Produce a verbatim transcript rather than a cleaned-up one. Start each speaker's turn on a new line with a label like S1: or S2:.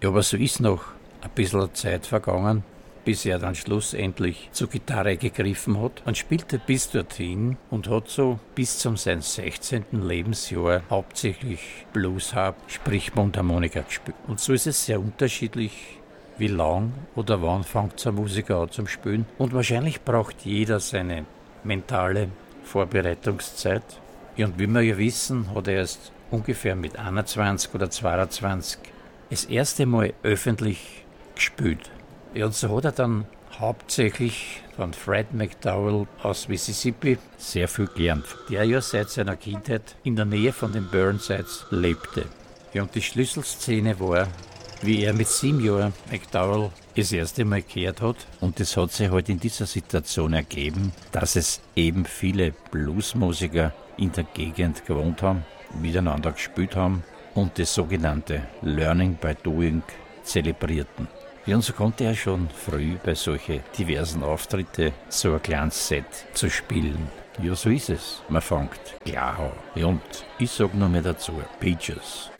S1: Ja, aber so ist noch ein bisschen Zeit vergangen, bis er dann schlussendlich zur Gitarre gegriffen hat und spielte bis dorthin und hat so bis zum sein sechzehnten Lebensjahr hauptsächlich Blues-Harp, sprich Mundharmonika gespielt. Und so ist es sehr unterschiedlich, wie lang oder wann fängt so ein Musiker an zum Spielen. Und wahrscheinlich braucht jeder seine mentale Vorbereitungszeit. Ja, und wie wir ja wissen, hat er erst ungefähr mit einundzwanzig oder zweiundzwanzig das erste Mal öffentlich gespielt. Ja, und so hat er dann hauptsächlich von Fred McDowell aus Mississippi sehr viel gelernt, der ja seit seiner Kindheit in der Nähe von den Burnsides lebte. Ja, und die Schlüsselszene war, wie er mit sieben Jahren McDowell das erste Mal gehört hat. Und das hat sich halt in dieser Situation ergeben, dass es eben viele Bluesmusiker in der Gegend gewohnt haben, miteinander gespielt haben und das sogenannte Learning by Doing zelebrierten. Ja, und so konnte er schon früh bei solchen diversen Auftritten so ein kleines Set zu spielen. Ja, so ist es. Man fängt klar an. Ja, und ich sag noch mehr dazu, Peaches.